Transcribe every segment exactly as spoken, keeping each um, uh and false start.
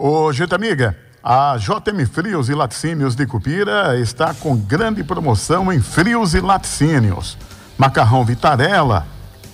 Ô, gente amiga, a J M Frios e Laticínios de Cupira está com grande promoção em frios e laticínios. Macarrão Vitarella,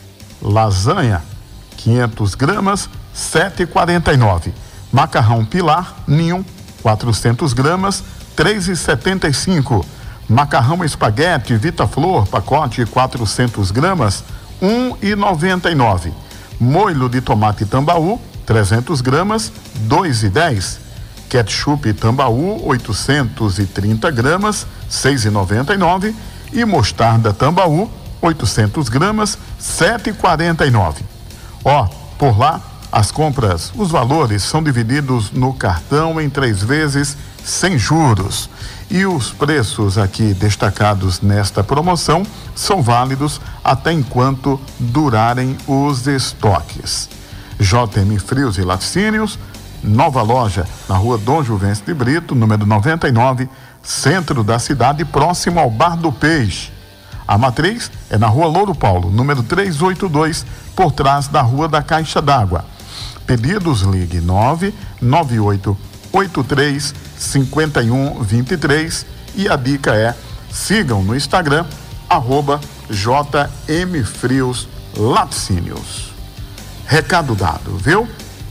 lasanha, quinhentas gramas, sete reais e quarenta e nove centavos. Macarrão Pilar, ninho, quatrocentas gramas, três reais e setenta e cinco centavos. Macarrão Espaguete Vitaflor, pacote quatrocentas gramas, um real e noventa e nove centavos. Molho de tomate Tambaú, trezentas gramas, dois reais e dez centavos. Ketchup Tambaú, oitocentas e trinta gramas, seis reais e noventa e nove centavos. E mostarda Tambaú, oitocentas gramas, sete reais e quarenta e nove centavos. Ó, por lá, as compras, os valores são divididos no cartão em três vezes, sem juros. E os preços aqui destacados nesta promoção são válidos até enquanto durarem os estoques. J M Frios e Laticínios, nova loja na rua Dom Juvencio de Brito, número noventa e nove, centro da cidade, próximo ao Bar do Peixe. A matriz é na rua Louro Paulo, número trezentos e oitenta e dois, por trás da rua da Caixa d'Água. Pedidos, ligue nove nove oito oito três cinco um dois três e a dica é: sigam no Instagram, arroba J M Frios Laticínios. Recado dado, viu?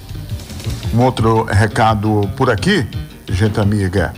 Um outro recado por aqui, gente amiga,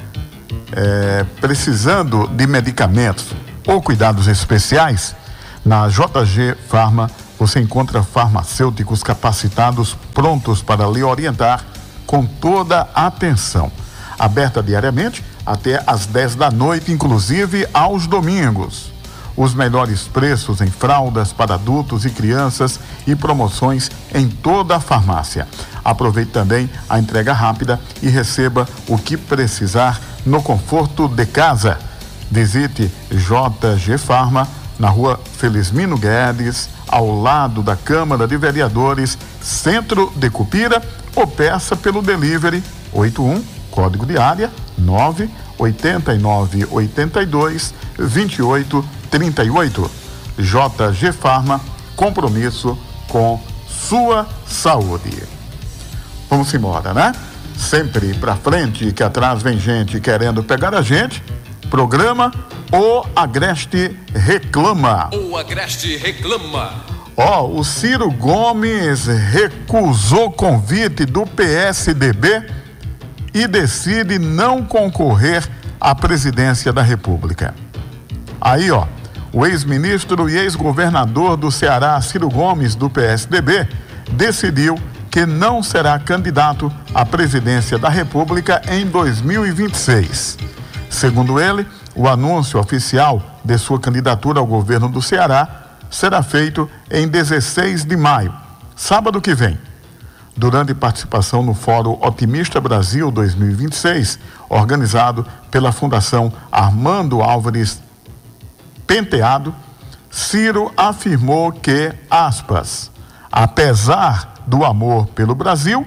é, precisando de medicamentos ou cuidados especiais, na J G Pharma você encontra farmacêuticos capacitados prontos para lhe orientar com toda a atenção. Aberta diariamente até às dez da noite, inclusive aos domingos. Os melhores preços em fraldas para adultos e crianças e promoções em toda a farmácia. Aproveite também a entrega rápida e receba o que precisar no conforto de casa. Visite J G Pharma na rua Felizmino Guedes, ao lado da Câmara de Vereadores, Centro de Cupira, ou peça pelo delivery oitenta e um, código de área nove oito nove oito dois, dois oito três oito. J G Pharma, compromisso com sua saúde. Vamos embora, né? Sempre pra frente, que atrás vem gente querendo pegar a gente. Programa O Agreste Reclama. O Agreste Reclama. Ó, oh, o Ciro Gomes recusou convite do P S D B e decide não concorrer à presidência da República. Aí, ó, o ex-ministro e ex-governador do Ceará, Ciro Gomes, do P S D B, decidiu que não será candidato à presidência da República em dois mil e vinte e seis. Segundo ele, o anúncio oficial de sua candidatura ao governo do Ceará será feito em dezesseis de maio, sábado que vem. Durante participação no Fórum Otimista Brasil dois mil e vinte e seis, organizado pela Fundação Armando Álvares Penteado, Ciro afirmou que, aspas, apesar do amor pelo Brasil,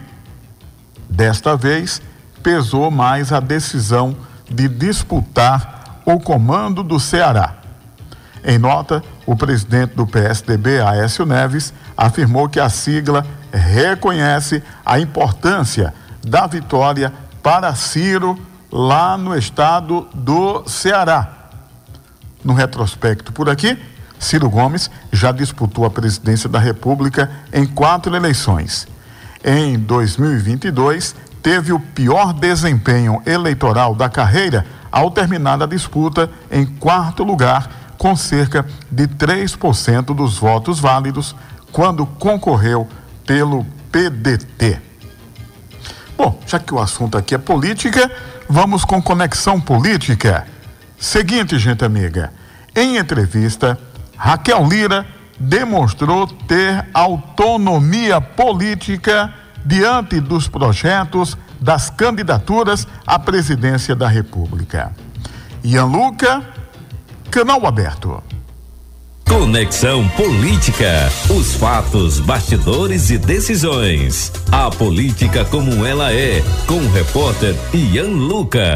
desta vez pesou mais a decisão de disputar o comando do Ceará. Em nota, o presidente do P S D B, Aécio Neves, afirmou que a sigla reconhece a importância da vitória para Ciro lá no estado do Ceará. No retrospecto por aqui, Ciro Gomes já disputou a presidência da República em quatro eleições. Em dois mil e vinte e dois, teve o pior desempenho eleitoral da carreira ao terminar a disputa em quarto lugar, com cerca de três por cento dos votos válidos, quando concorreu pelo P D T. Bom, já que o assunto aqui é política, vamos com Conexão Política. Seguinte, gente amiga, em entrevista, Raquel Lira demonstrou ter autonomia política diante dos projetos das candidaturas à presidência da República. Ian Luca, canal aberto. Conexão Política. Os fatos, bastidores e decisões. A política como ela é, com o repórter Ian Luca.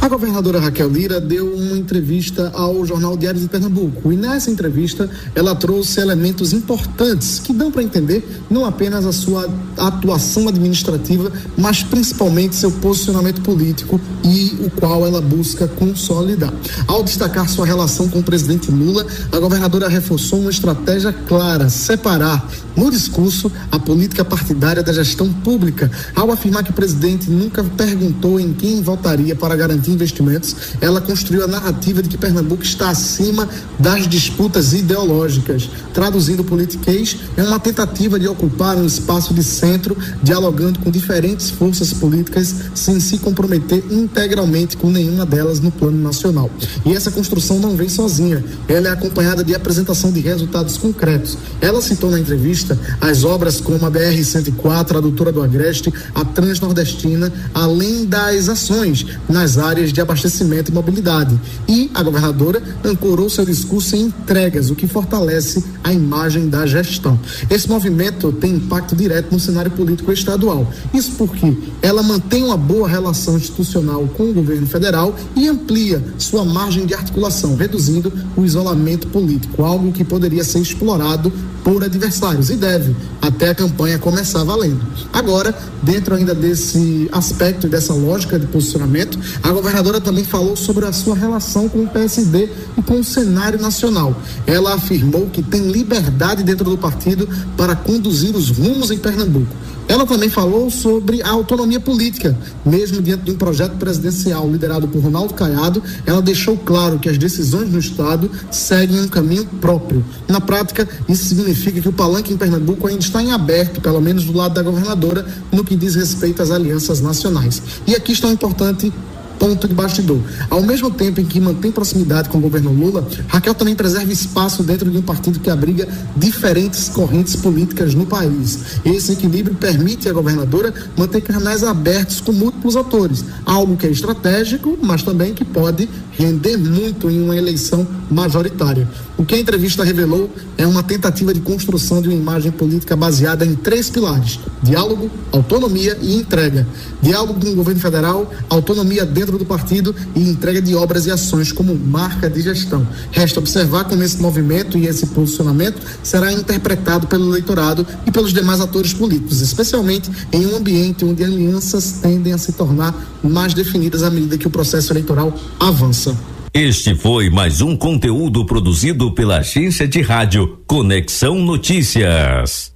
A governadora Raquel Lira deu uma entrevista ao jornal Diário de Pernambuco e nessa entrevista ela trouxe elementos importantes que dão para entender não apenas a sua atuação administrativa, mas principalmente seu posicionamento político e o qual ela busca consolidar. Ao destacar sua relação com o presidente Lula, a governadora reforçou uma estratégia clara: separar no discurso a política partidária da gestão pública. Ao afirmar que o presidente nunca perguntou em quem votaria para garantir investimentos, ela construiu a narrativa de que Pernambuco está acima das disputas ideológicas. Traduzindo o politiquês, é uma tentativa de ocupar um espaço de centro, dialogando com diferentes forças políticas, sem se comprometer integralmente com nenhuma delas no plano nacional. E essa construção não vem sozinha, ela é acompanhada de apresentação de resultados concretos. Ela citou na entrevista as obras como a B R cento e quatro, a Doutora do Agreste, a Transnordestina, além das ações nas áreas de abastecimento e mobilidade. E a governadora ancorou seu discurso em entregas, o que fortalece a imagem da gestão. Esse movimento tem impacto direto no cenário político estadual. Isso porque ela mantém uma boa relação institucional com o governo federal e amplia sua margem de articulação, reduzindo o isolamento político, algo que poderia ser explorado por adversários e deve, até a campanha começar valendo. Agora, dentro ainda desse aspecto e dessa lógica de posicionamento, a governadora também falou sobre a sua relação com o P S D e com o cenário nacional. Ela afirmou que tem liberdade dentro do partido para conduzir os rumos em Pernambuco. Ela também falou sobre a autonomia política. Mesmo diante de um projeto presidencial liderado por Ronaldo Caiado, ela deixou claro que as decisões no Estado seguem um caminho próprio. Na prática, isso significa que o palanque em Pernambuco ainda está em aberto, pelo menos do lado da governadora, no que diz respeito às alianças nacionais. E aqui está um importante ponto de bastidor. Ao mesmo tempo em que mantém proximidade com o governo Lula, Raquel também preserva espaço dentro de um partido que abriga diferentes correntes políticas no país. Esse equilíbrio permite à governadora manter canais abertos com múltiplos atores, algo que é estratégico, mas também que pode render muito em uma eleição majoritária. O que a entrevista revelou é uma tentativa de construção de uma imagem política baseada em três pilares: diálogo, autonomia e entrega. Diálogo com o governo federal, autonomia dentro do partido e entrega de obras e ações como marca de gestão. Resta observar como esse movimento e esse posicionamento será interpretado pelo eleitorado e pelos demais atores políticos, especialmente em um ambiente onde alianças tendem a se tornar mais definidas à medida que o processo eleitoral avança. Este foi mais um conteúdo produzido pela agência de rádio Conexão Notícias.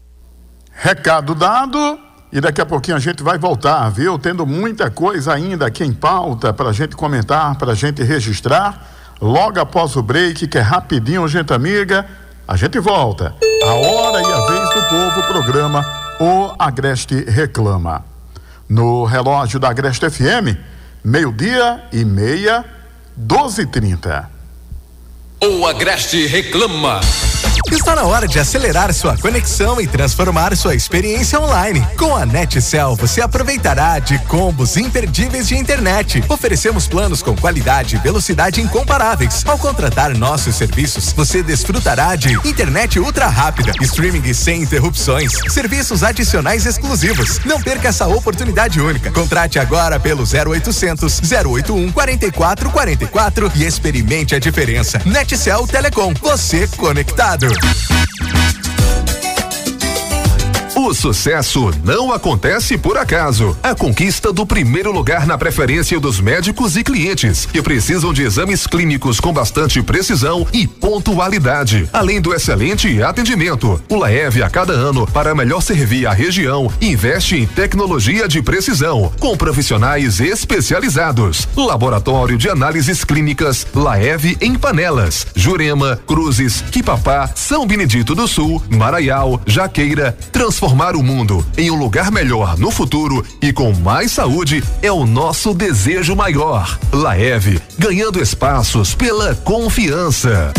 Recado dado. E daqui a pouquinho a gente vai voltar, viu? Tendo muita coisa ainda aqui em pauta pra gente comentar, pra gente registrar. Logo após o break, que é rapidinho, gente amiga, a gente volta. A hora e a vez do povo, programa O Agreste Reclama. No relógio da Agreste F M, meio-dia e meia, doze e trinta. O Agreste Reclama. Está na hora de acelerar sua conexão e transformar sua experiência online. Com a NetCell, você aproveitará de combos imperdíveis de internet. Oferecemos planos com qualidade e velocidade incomparáveis. Ao contratar nossos serviços, você desfrutará de internet ultra rápida, streaming sem interrupções, serviços adicionais exclusivos. Não perca essa oportunidade única. Contrate agora pelo zero oitocentos, zero oito um, quatro quatro quatro quatro e experimente a diferença. NetCell Telecom, você conectado. O sucesso não acontece por acaso. A conquista do primeiro lugar na preferência dos médicos e clientes que precisam de exames clínicos com bastante precisão e pontualidade, além do excelente atendimento. O Laev, a cada ano, para melhor servir a região, investe em tecnologia de precisão, com profissionais especializados. Laboratório de análises clínicas Laev em Panelas, Jurema, Cruzes, Quipapá, São Benedito do Sul, Maraial, Jaqueira. Transformar o mundo em um lugar melhor no futuro e com mais saúde é o nosso desejo maior. Laev, ganhando espaços pela confiança.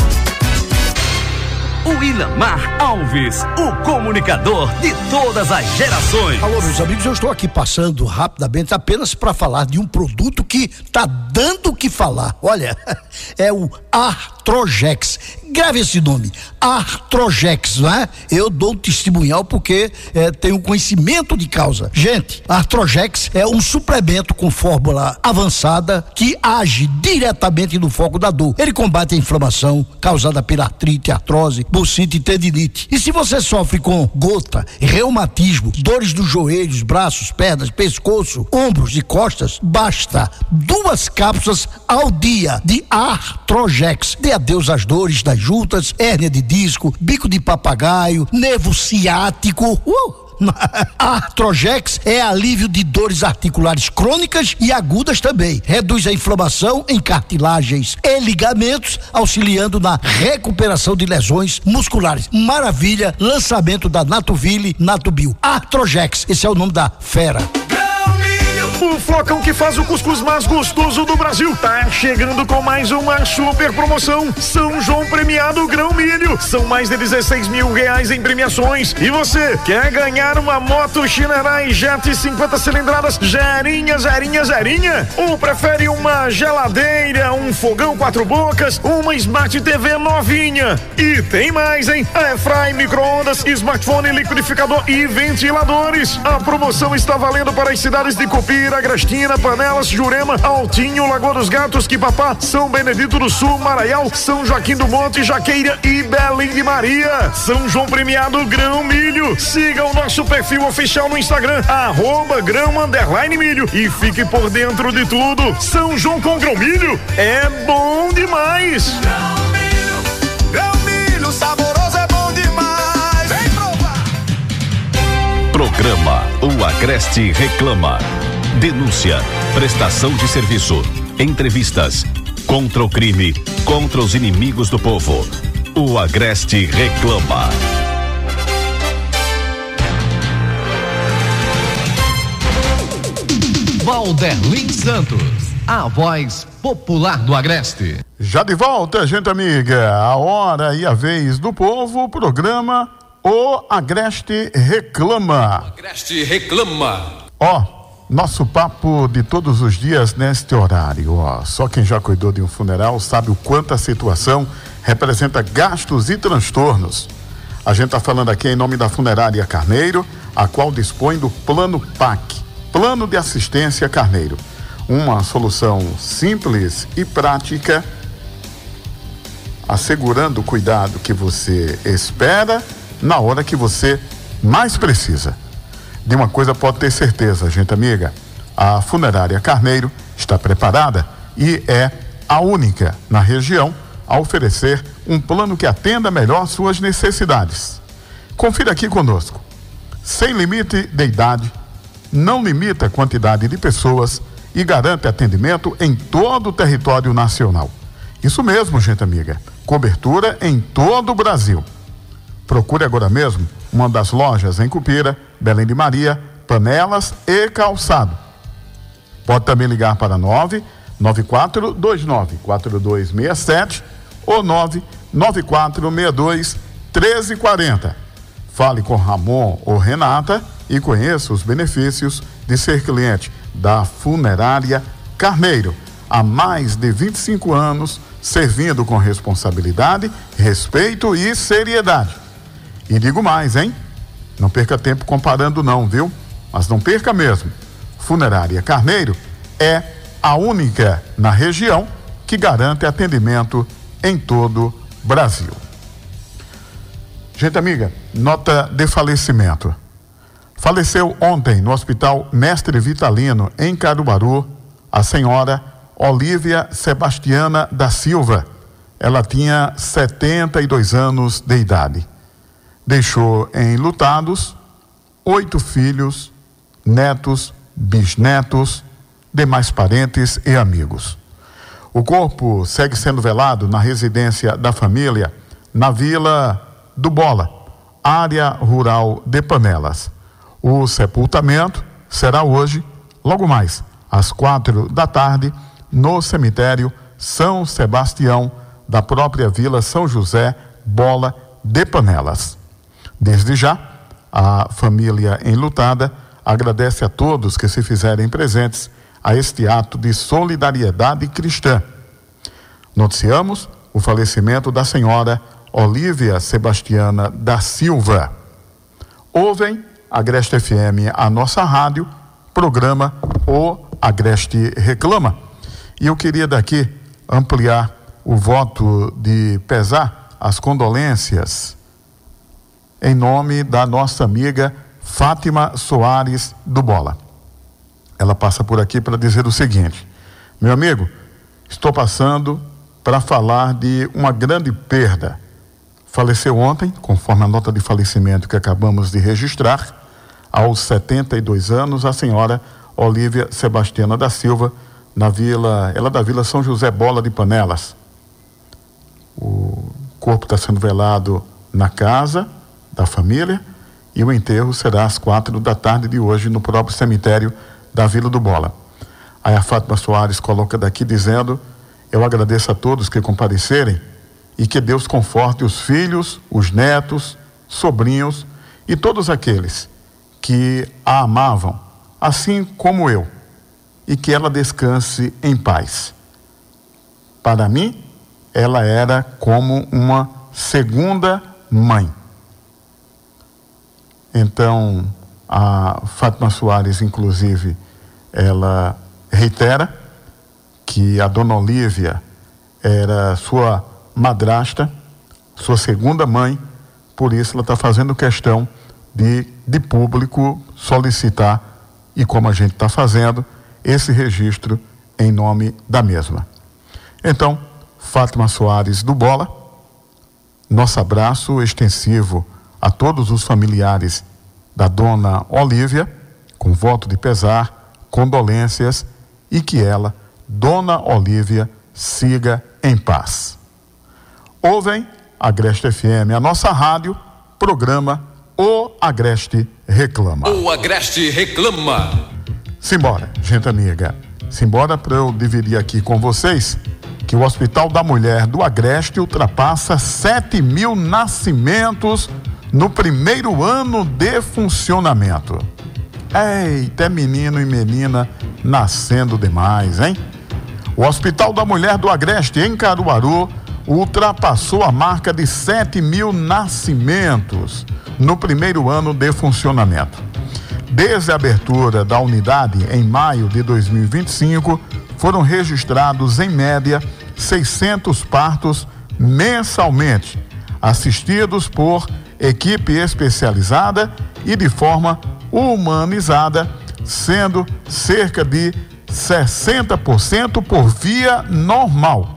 O Ilamar Alves, o comunicador de todas as gerações. Alô, meus amigos, eu estou aqui passando rapidamente apenas para falar de um produto que está dando o que falar. Olha, é o Arthur Artrojex. Grave esse nome, Artrojex, não é? Eu dou um testemunhal porque é, tenho conhecimento de causa. Gente, Artrojex é um suplemento com fórmula avançada que age diretamente no foco da dor. Ele combate a inflamação causada pela artrite, artrose, bursite e tendinite. E se você sofre com gota, reumatismo, dores dos joelhos, braços, pernas, pescoço, ombros e costas, basta duas cápsulas ao dia de Artrojex. Dê adeus às dores das juntas, hérnia de disco, bico de papagaio, nervo ciático. Uh! Artrojex é alívio de dores articulares crônicas e agudas também. Reduz a inflamação em cartilagens e ligamentos, auxiliando na recuperação de lesões musculares. Maravilha, lançamento da Natuville Natubio. Artrojex, esse é o nome da fera. O flocão que faz o cuscuz mais gostoso do Brasil tá chegando com mais uma super promoção. São João Premiado Grão Milho. São mais de dezesseis mil reais em premiações. E você quer ganhar uma moto Shinerai Jet cinquenta cilindradas zerinha, zerinha, zerinha? Ou prefere uma geladeira, um fogão quatro bocas, uma Smart T V novinha? E tem mais, hein? Airfry, micro-ondas, smartphone, liquidificador e ventiladores. A promoção está valendo para as cidades de Copira, Agrestina, Panelas, Jurema, Altinho, Lagoa dos Gatos, Quipapá, São Benedito do Sul, Maraial, São Joaquim do Monte, Jaqueira e Belém de Maria. São João Premiado Grão Milho. Siga o nosso perfil oficial no Instagram, arroba grão underline milho, e fique por dentro de tudo. São João com Grão Milho é bom demais. Grão Milho, Grão Milho, saboroso é bom demais. Vem provar. Programa O Agreste Reclama. Denúncia, prestação de serviço, entrevistas, contra o crime, contra os inimigos do povo. O Agreste Reclama. Valderlin Santos, a voz popular do Agreste. Já de volta, gente amiga, a hora e a vez do povo, o programa O Agreste Reclama. Agreste Reclama. Ó, nosso papo de todos os dias neste horário, ó. Só quem já cuidou de um funeral sabe o quanto a situação representa gastos e transtornos. A gente está falando aqui em nome da Funerária Carneiro, a qual dispõe do Plano P A C, Plano de Assistência Carneiro. Uma solução simples e prática, assegurando o cuidado que você espera na hora que você mais precisa. De uma coisa pode ter certeza, gente amiga, a Funerária Carneiro está preparada e é a única na região a oferecer um plano que atenda melhor suas necessidades. Confira aqui conosco. Sem limite de idade, não limita a quantidade de pessoas e garante atendimento em todo o território nacional. Isso mesmo, gente amiga, cobertura em todo o Brasil. Procure agora mesmo uma das lojas em Cupira, Belém de Maria, Panelas e Calçado. Pode também ligar para nove nove quatro dois nove quatro dois seis sete ou nove nove quatro seis dois treze quarenta. Fale com Ramon ou Renata e conheça os benefícios de ser cliente da Funerária Carneiro. Há mais de vinte e cinco anos, servindo com responsabilidade, respeito e seriedade. E digo mais, hein? Não perca tempo comparando não, viu? Mas não perca mesmo. Funerária Carneiro é a única na região que garante atendimento em todo o Brasil. Gente amiga, nota de falecimento. Faleceu ontem no Hospital Mestre Vitalino, em Caruaru, a senhora Olívia Sebastiana da Silva. Ela tinha setenta e dois anos de idade. Deixou enlutados oito filhos, netos, bisnetos, demais parentes e amigos. O corpo segue sendo velado na residência da família, na Vila do Bola, área rural de Panelas. O sepultamento será hoje, logo mais, às quatro da tarde, no cemitério São Sebastião, da própria Vila São José, Bola de Panelas. Desde já, a família enlutada agradece a todos que se fizerem presentes a este ato de solidariedade cristã. Noticiamos o falecimento da senhora Olívia Sebastiana da Silva. Ouvem Agreste F M, a nossa rádio, programa O Agreste Reclama. E eu queria daqui ampliar o voto de pesar, as condolências, em nome da nossa amiga Fátima Soares do Bola. Ela passa por aqui para dizer o seguinte: meu amigo, estou passando para falar de uma grande perda. Faleceu ontem, conforme a nota de falecimento que acabamos de registrar, aos setenta e dois anos, a senhora Olívia Sebastiana da Silva, na vila, ela é da Vila São José Bola de Panelas. O corpo está sendo velado na casa da família e o enterro será às quatro da tarde de hoje no próprio cemitério da Vila do Bola. Aí a Fátima Soares coloca daqui dizendo: eu agradeço a todos que comparecerem e que Deus conforte os filhos, os netos, sobrinhos e todos aqueles que a amavam, assim como eu, e que ela descanse em paz. Para mim, ela era como uma segunda mãe. Então, a Fátima Soares, inclusive, ela reitera que a dona Olívia era sua madrasta, sua segunda mãe, por isso ela está fazendo questão de, de público solicitar, e como a gente está fazendo, esse registro em nome da mesma. Então, Fátima Soares do Bola, nosso abraço extensivo a todos os familiares da dona Olívia, com voto de pesar, condolências, e que ela, dona Olívia, siga em paz. Ouvem Agreste F M, a nossa rádio, programa O Agreste Reclama. O Agreste Reclama. Simbora, gente amiga. Simbora para eu dividir aqui com vocês que o Hospital da Mulher do Agreste ultrapassa sete mil nascimentos no primeiro ano de funcionamento. Eita, é menino e menina nascendo demais, hein? O Hospital da Mulher do Agreste, em Caruaru, ultrapassou a marca de sete mil nascimentos no primeiro ano de funcionamento. Desde a abertura da unidade em maio de dois mil e vinte e cinco, foram registrados em média seiscentos partos mensalmente, assistidos por equipe especializada e de forma humanizada, sendo cerca de sessenta por cento por via normal.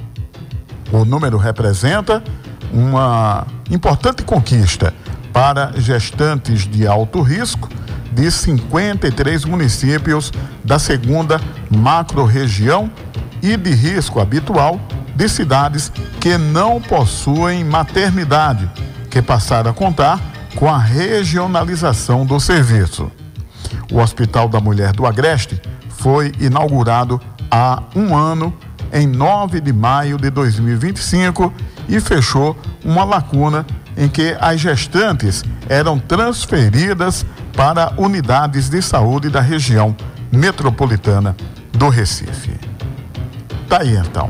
O número representa uma importante conquista para gestantes de alto risco de cinquenta e três municípios da segunda macro-região e de risco habitual de cidades que não possuem maternidade, que passaram a contar com a regionalização do serviço. O Hospital da Mulher do Agreste foi inaugurado há um ano, em nove de maio de dois mil e vinte e cinco, e fechou uma lacuna em que as gestantes eram transferidas para unidades de saúde da região metropolitana do Recife. Tá aí então.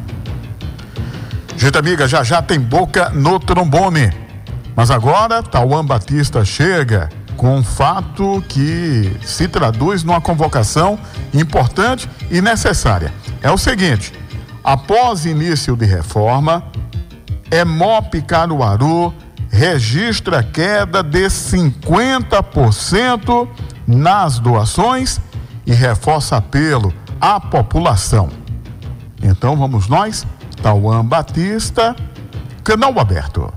Gente amiga, já já tem boca no trombone. Mas agora, Tauan Batista chega com um fato que se traduz numa convocação importante e necessária. É o seguinte: após início de reforma, Hemop Caruaru registra queda de cinquenta por cento nas doações e reforça apelo à população. Então vamos nós, Tauan Batista, canal aberto.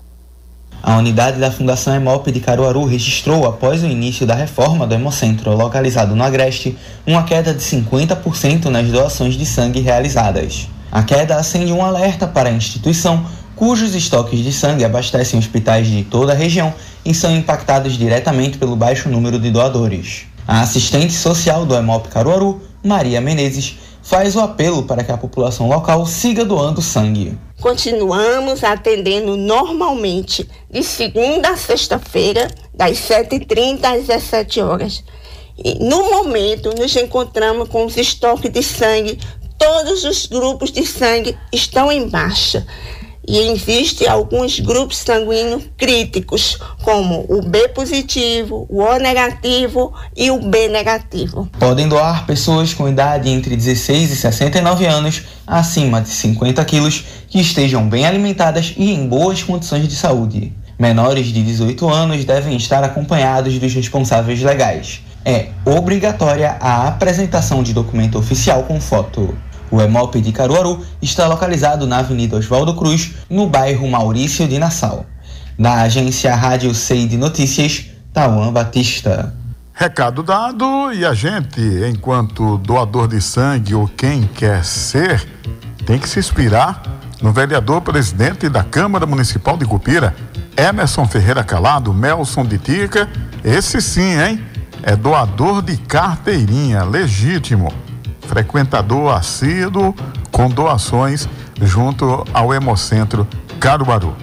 A unidade da Fundação Hemop de Caruaru registrou, após o início da reforma do Hemocentro localizado no Agreste, uma queda de cinquenta por cento nas doações de sangue realizadas. A queda acende um alerta para a instituição, cujos estoques de sangue abastecem hospitais de toda a região e são impactados diretamente pelo baixo número de doadores. A assistente social do Hemop Caruaru, Maria Menezes, faz o apelo para que a população local siga doando sangue. Continuamos atendendo normalmente de segunda a sexta-feira, das sete e trinta às dezessete horas. E, no momento, nos encontramos com os estoques de sangue todos os grupos de sangue estão em baixa. E existem alguns grupos sanguíneos críticos, como o B positivo, o O negativo e o B negativo. Podem doar pessoas com idade entre dezesseis e sessenta e nove anos, acima de cinquenta quilos, que estejam bem alimentadas e em boas condições de saúde. Menores de dezoito anos devem estar acompanhados dos responsáveis legais. É obrigatória a apresentação de documento oficial com foto. O Hemop de Caruaru está localizado na Avenida Oswaldo Cruz, no bairro Maurício de Nassau. Da agência Rádio C I de Notícias, Tauan Batista. Recado dado, e a gente, enquanto doador de sangue ou quem quer ser, tem que se inspirar no vereador presidente da Câmara Municipal de Cupira, Emerson Ferreira Calado, Melson de Tica. Esse sim, hein? É doador de carteirinha, legítimo. Frequentador assíduo com doações junto ao Hemocentro Caruaru.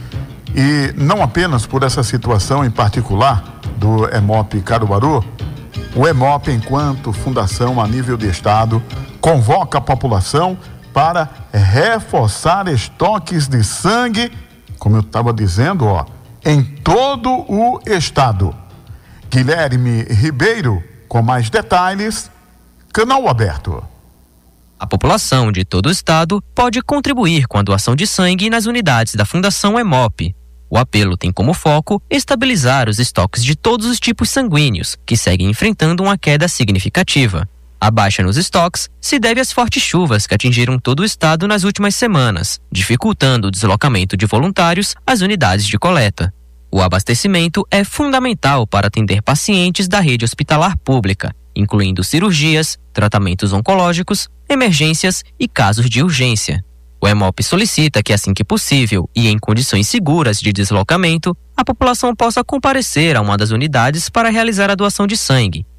E não apenas por essa situação em particular do Hemop Caruaru, o Hemop, enquanto fundação a nível de estado, convoca a população para reforçar estoques de sangue, como eu estava dizendo, ó, em todo o estado. Guilherme Ribeiro, com mais detalhes. Canal aberto. A população de todo o estado pode contribuir com a doação de sangue nas unidades da Fundação Hemop. O apelo tem como foco estabilizar os estoques de todos os tipos sanguíneos, que seguem enfrentando uma queda significativa. A baixa nos estoques se deve às fortes chuvas que atingiram todo o estado nas últimas semanas, dificultando o deslocamento de voluntários às unidades de coleta. O abastecimento é fundamental para atender pacientes da rede hospitalar pública, incluindo cirurgias, tratamentos oncológicos, emergências e casos de urgência. O Hemop solicita que, assim que possível e em condições seguras de deslocamento, a população possa comparecer a uma das unidades para realizar a doação de sangue,